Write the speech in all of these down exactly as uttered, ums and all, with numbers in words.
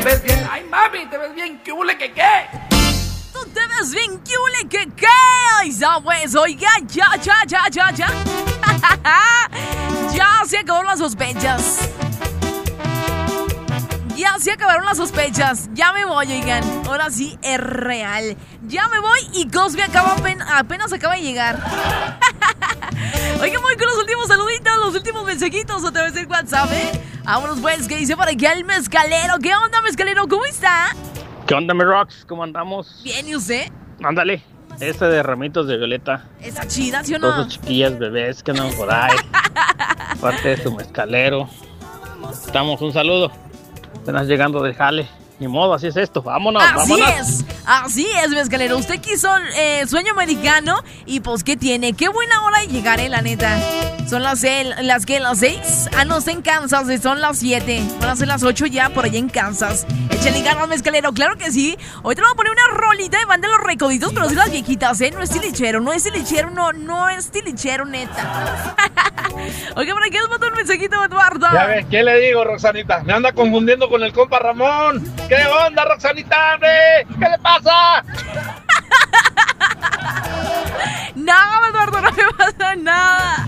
¿Ves bien? Ay, mami, te ves bien, ¿qué hule que qué? Tú te ves bien, ¿qué hule que qué? Ay, pues, oiga, ya, ya, ya, ya, ya. Ya se acabaron las sospechas. Ya se acabaron las sospechas. Ya me voy, oigan. Ahora sí es real. Ya me voy y Cosby acaba apenas, apenas acaba de llegar. Oigan, voy con los últimos saluditos, los últimos mensajitos a través del WhatsApp, ¿eh? Vámonos pues, que dice por aquí el mezcalero. ¿Qué onda, mezcalero? ¿Cómo está? ¿Qué onda, mi Rox? ¿Cómo andamos? Bien, ¿y usted? Ándale, ese de ramitos de violeta. ¿Está chida, sí o no? Todas sus chiquillas bebés que andan por ahí. Parte de su mezcalero. Estamos, un saludo. Apenas llegando de jale. Ni modo, así es esto. Vámonos, así vámonos. Así es, así es, mezcalero. Usted quiso eh, sueño americano y pues, ¿qué tiene? Qué buena hora de llegar, eh, la neta. Son las, eh, las que, las seis. Ah, no, está en Kansas, son las siete. Van a ser las ocho ya por allá en Kansas. Échale ganas, mezcalero, claro que sí. Hoy te voy a poner una rolita de banda de los recoditos, pero sí las viejitas, ¿eh? No es tilichero, no es tilichero, no, no es tilichero, neta. Oye, ¿para qué nos mandó un mensajito, Eduardo? Ya ves, ¿qué le digo, Roxanita? Me anda confundiendo con el compa Ramón. ¿Qué onda, Roxanita, hombre? ¿Qué le pasa? No, Eduardo, no me pasa nada.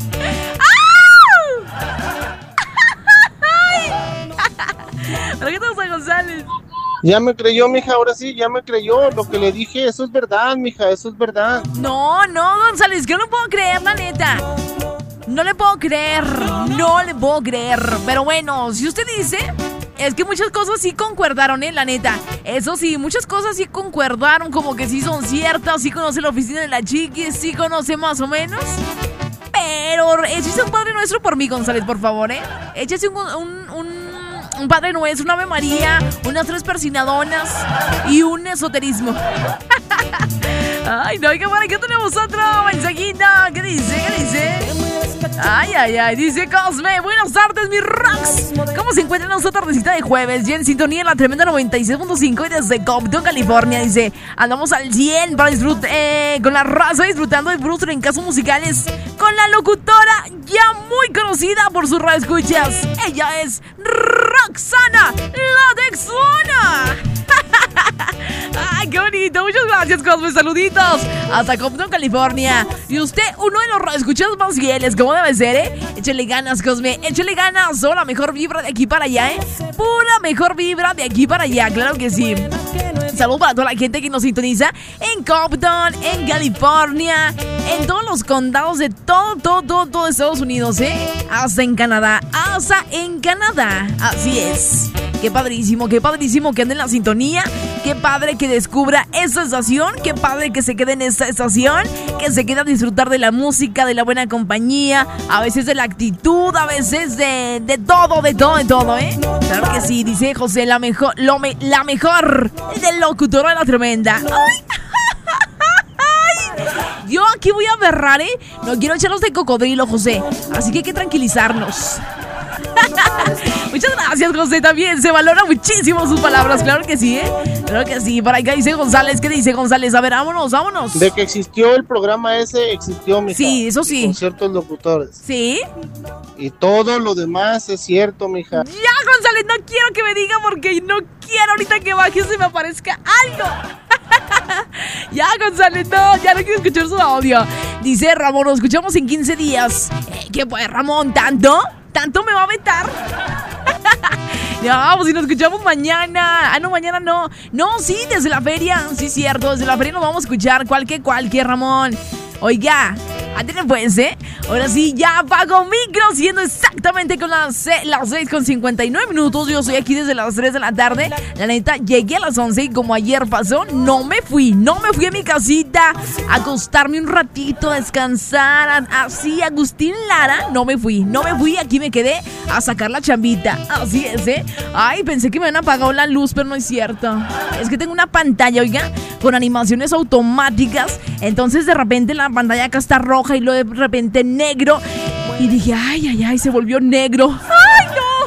¿Para qué te gusta, González? Ya me creyó, mija, ahora sí, ya me creyó. Lo que le dije, eso es verdad, mija, eso es verdad. No, no, González, yo no puedo creer, la neta. No le puedo creer, no le puedo creer. Pero bueno, si usted dice, es que muchas cosas sí concordaron, eh, la neta. Eso sí, muchas cosas sí concordaron, como que sí son ciertas. Sí conoce la oficina de la Chiqui, sí conoce más o menos. Pero échese un Padre Nuestro por mí, González, por favor, eh. Échese un, un, un, un Padre Nuestro, una Ave María, unas tres persinadonas y un esoterismo. Ay, no, que para qué tenemos otro mensajito. ¿Qué dice? ¿Qué dice? Ay, ay, ay, dice Cosme. Buenas tardes, mi Rox. ¿Cómo se encuentran esta tardecita de jueves? Ya en sintonía en la tremenda noventa y seis punto cinco y desde Compton, California. Dice, andamos al cien para disfrutar, eh, con la raza, disfrutando de Bruce en casos musicales con la locutora ya muy conocida por sus radioescuchas. Ella es Roxana, la Texona. Ay, qué bonito. Muchas gracias, Cosme. Saluditos hasta Compton, California. Y usted, uno de los escuchas más fieles, como debe ser, ¿eh? Échale ganas, Cosme. Échale ganas. Solo la mejor vibra de aquí para allá, ¿eh? Pura mejor vibra de aquí para allá. Claro que sí. Saludos para toda la gente que nos sintoniza en Compton, en California, en todos los condados de todo, todo, todo, todo Estados Unidos, ¿eh? Hasta en Canadá. Hasta en Canadá. Así es. Qué padrísimo, qué padrísimo que ande en la sintonía. Qué padre que descubra esta estación. Qué padre que se quede en esta estación. Que se quede a disfrutar de la música, de la buena compañía. A veces de la actitud, a veces de, de todo, de todo, de todo, ¿eh? Claro que sí, dice José, la mejor, lo me, la mejor del locutor de la tremenda. ¡Ay! Yo aquí voy a berrar, ¿eh? No quiero echarlos de cocodrilo, José. Así que hay que tranquilizarnos. Muchas gracias, José. También se valora muchísimo sus palabras. Claro que sí, ¿eh? Claro que sí. Para acá dice González. ¿Qué dice González? A ver, vámonos, vámonos. De que existió el programa ese, existió, mija. Sí, eso sí. Con ciertos locutores. Sí. Y todo lo demás es cierto, mija. Ya, González, no quiero que me diga porque no quiero ahorita que baje se me aparezca algo. Ya, González, no, ya no quiero escuchar su audio. Dice Ramón, nos escuchamos en quince días. Eh, ¿Qué pues, Ramón? ¿Tanto? ¿Tanto me va a vetar? Ya, pues si nos escuchamos mañana. Ah, no, mañana no. No, sí, desde la feria. Sí, cierto, desde la feria nos vamos a escuchar. ¿Cuál que cuál que, Ramón? Oiga, ándale pues, ¿eh? Ahora sí, ya apago micro, siendo exactamente con las, las seis con cincuenta y nueve minutos. Yo estoy aquí desde las tres de la tarde. La neta, llegué a las once y como ayer pasó, no me fui. No me fui a mi casita a acostarme un ratito, a descansar, a, así, Agustín Lara. No me fui, no me fui, aquí me quedé a sacar la chambita. Así es, ¿eh? Ay, pensé que me habían apagado la luz, pero no es cierto. Es que tengo una pantalla, oiga, con animaciones automáticas. Entonces de repente la pantalla acá está roja y luego de repente negro. Y dije, ay, ay, ay, se volvió negro. ¡Ay,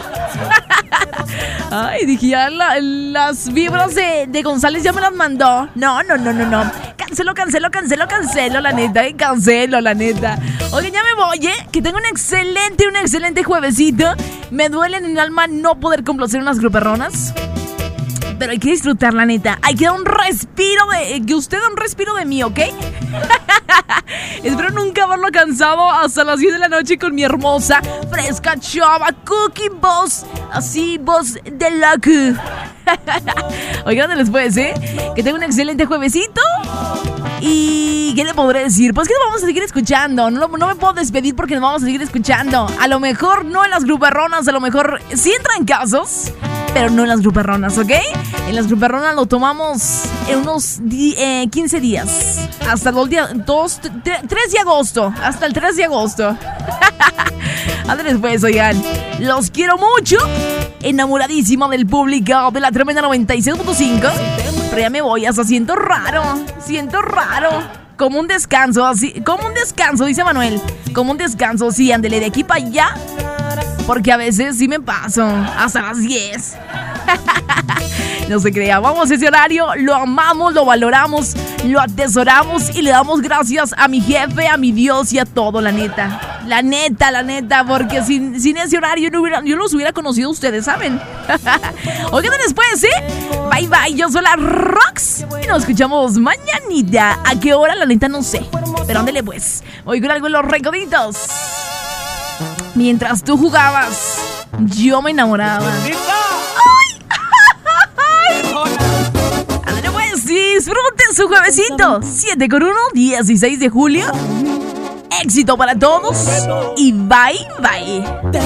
no! Ay, dije, ya la, las vibras de, de González ya me las mandó. No, no, no, no, no. Cancelo, cancelo, cancelo, cancelo, la neta, eh, cancelo, la neta. Oye, ya me voy, ¿eh? Que tengo un excelente, un excelente juevesito. Me duele en el alma no poder complacer unas gruperronas. pero hay que disfrutar, la neta. Hay que dar un respiro de... Que usted dé un respiro de mí, ¿ok? Espero nunca haberlo cansado hasta las diez de la noche con mi hermosa, fresca, chava, cookie boss. Así, voz de loco. Oigan, después, ¿eh? Que tenga un excelente juevesito. ¿Y qué le podré decir? Pues que nos vamos a seguir escuchando. No, no me puedo despedir porque nos vamos a seguir escuchando. A lo mejor no en las gruperronas, a lo mejor sí entran casos, pero no en las gruperronas, ¿ok? En las gruperronas lo tomamos en unos eh, quince días. Hasta el día dos, tres de agosto. Hasta el tres de agosto. Ándale pues, oigan. Los quiero mucho. Enamoradísima del público de la tremenda noventa y seis punto cinco. Pero ya me voy, hasta siento raro. Siento raro. Como un descanso, así. Como un descanso, dice Manuel. Como un descanso, sí, ándele de aquí para allá. Porque a veces sí me paso. Hasta las diez. No se crea, vamos a ese horario. Lo amamos, lo valoramos, lo atesoramos y le damos gracias a mi jefe, a mi Dios y a todo, la neta. La neta, la neta, porque sin, sin ese horario no hubiera, yo no los hubiera conocido a ustedes, ¿saben? Oigan, después, ¿eh? Bye, bye, yo soy la Rox y nos escuchamos mañanita. ¿A qué hora? La neta no sé, pero ándele pues. Voy con algo en los recoditos. Mientras tú jugabas, yo me enamoraba. Ándale pues, disfruten su juevesito. siete con uno, dieciséis de julio. Éxito para todos y bye, bye.